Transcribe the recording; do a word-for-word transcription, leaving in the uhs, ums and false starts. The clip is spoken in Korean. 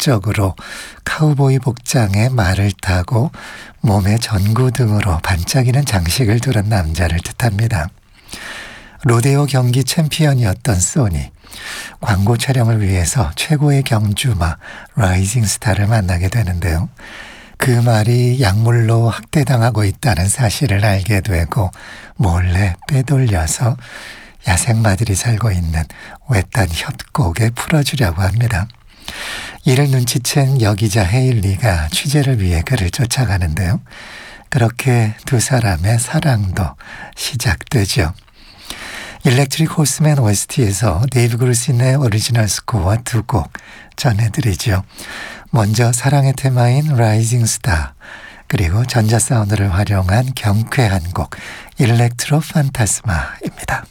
목적으로 카우보이 복장에 말을 타고 몸에 전구 등으로 반짝이는 장식을 두른 남자를 뜻합니다. 로데오 경기 챔피언이었던 소니, 광고 촬영을 위해서 최고의 경주마 라이징 스타를 만나게 되는데요. 그 말이 약물로 학대당하고 있다는 사실을 알게 되고 몰래 빼돌려서 야생마들이 살고 있는 외딴 협곡에 풀어주려고 합니다. 이를 눈치챈 여기자 헤일리가 취재를 위해 그를 쫓아가는데요. 그렇게 두 사람의 사랑도 시작되죠. 일렉트릭 호스맨 오에스티에서 데이브 그루신의 오리지널 스코어 두 곡 전해드리죠. 먼저 사랑의 테마인 라이징 스타, 그리고 전자 사운드를 활용한 경쾌한 곡 일렉트로 판타스마입니다.